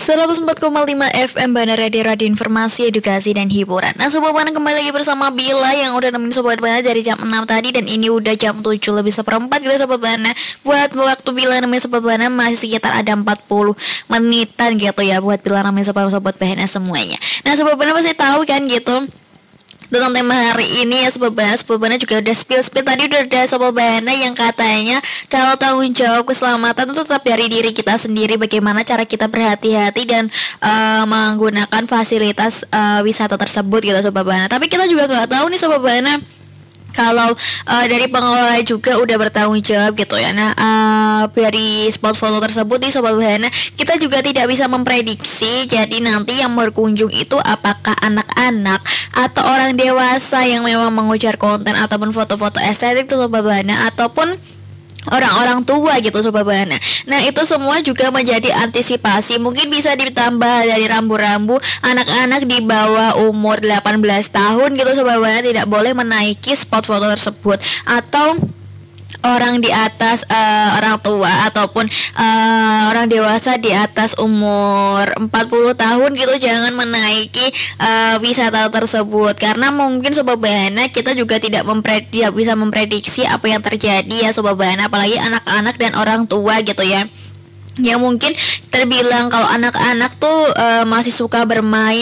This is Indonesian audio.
104,5 FM Bandar Radio Informasi, Edukasi, dan Hiburan. Nah, Sobat Bana kembali lagi bersama Bila yang udah nemenin Sobat Bana dari jam 6 tadi. Dan ini udah jam 7 lebih seperempat gitu Sobat Bana. Buat waktu Bila nemenin Sobat Bana masih sekitar ada 40 menitan gitu ya, buat Bila nemenin Sobat Bana semuanya. Nah, Sobat Bana pasti tahu kan gitu tentang tema hari ini ya Sobat Bana juga udah spill tadi, udah ada Sobat Bana yang katanya kalau tanggung jawab keselamatan itu tetap dari diri kita sendiri, bagaimana cara kita berhati-hati dan menggunakan fasilitas wisata tersebut gitu Sobat Bana. Tapi kita juga nggak tahu nih Sobat Bana kalau dari pengelola juga udah bertanggung jawab gitu ya. Nah, dari spot foto tersebut nih Sobat Bana, kita juga tidak bisa memprediksi. Jadi nanti yang berkunjung itu apakah anak-anak atau orang dewasa yang memang mengujar konten ataupun foto-foto estetik tuh Sobat Bana, ataupun orang-orang tua gitu Sobat Bana. Nah, itu semua juga menjadi antisipasi. Mungkin bisa ditambah dari rambu-rambu anak-anak di bawah umur 18 tahun gitu Sobat Bana tidak boleh menaiki spot foto tersebut, atau orang di atas orang tua ataupun orang dewasa di atas umur 40 tahun gitu jangan menaiki wisata tersebut, karena mungkin Sobat Bana kita juga tidak bisa memprediksi apa yang terjadi ya Sobat Bana, apalagi anak-anak dan orang tua gitu ya. Ya mungkin terbilang kalau anak-anak tuh masih suka bermain